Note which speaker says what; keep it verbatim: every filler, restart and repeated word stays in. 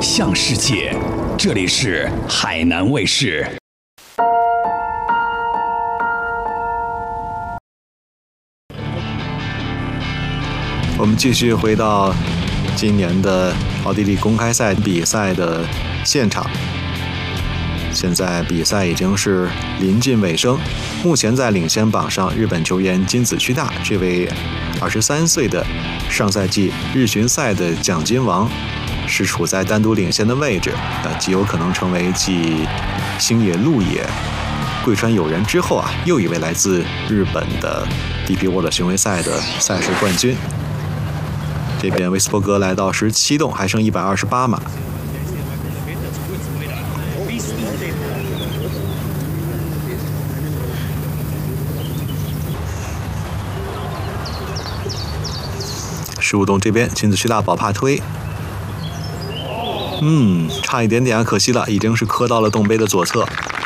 Speaker 1: 向世界，这里是海南卫视。
Speaker 2: 我们继续回到今年的奥地利公开赛比赛的现场。现在比赛已经是临近尾声，目前在领先榜上，日本球员金子屈大，这位二十三岁的上赛季日巡赛的奖金王，是处在单独领先的位置，呃，极有可能成为继星野鹿野、桂川友人之后啊，又一位来自日本的 D P World 巡回赛的赛事冠军。这边威斯伯格来到十七洞，还剩一百二十八码。十五洞这边，金子屈大保帕推，嗯，差一点点啊，可惜了，已经是磕到了洞杯的左侧。